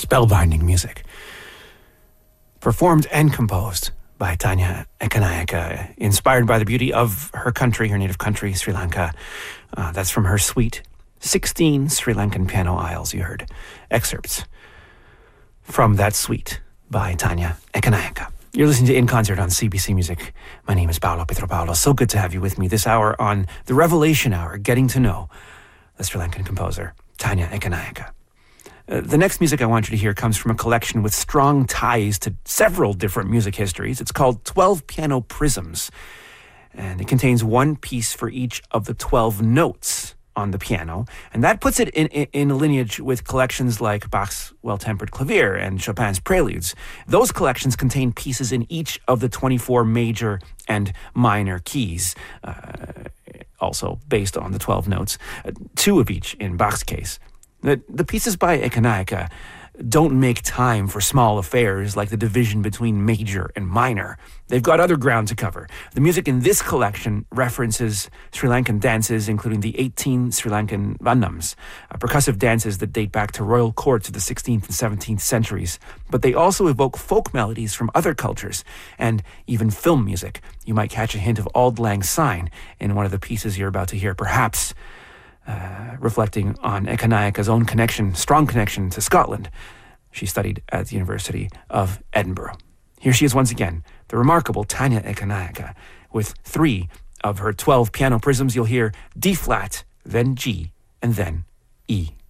spellbinding music. Performed and composed by Tanya Ekanaika, inspired by the beauty of her country, her native country, Sri Lanka. That's from her suite, 16 Sri Lankan Piano Aisles. You heard excerpts from that suite by Tanya Ekanaika. You're listening to In Concert on CBC Music. My name is Paolo Pietropaulo. So good to have you with me this hour on the Revelation Hour, getting to know the Sri Lankan composer, Tanya Ekanaika. The next music I want you to hear comes from a collection with strong ties to several different music histories. It's called 12 Piano Prisms, and it contains one piece for each of the 12 notes on the piano, and that puts it in a lineage with collections like Bach's Well-Tempered Clavier and Chopin's Preludes. Those collections contain pieces in each of the 24 major and minor keys, also based on the 12 notes, two of each in Bach's case. The pieces by Ekanaika don't make time for small affairs like the division between major and minor. They've got other ground to cover. The music in this collection references Sri Lankan dances, including the 18 Sri Lankan Vandams, percussive dances that date back to royal courts of the 16th and 17th centuries. But they also evoke folk melodies from other cultures and even film music. You might catch a hint of Auld Lang Syne in one of the pieces you're about to hear, perhaps reflecting on Ekanaika's own strong connection to Scotland. She studied at the University of Edinburgh. Here she is once again, the remarkable Tanya Ekanaika, with 3 of her 12 piano prisms. You'll hear D flat, then G, and then E.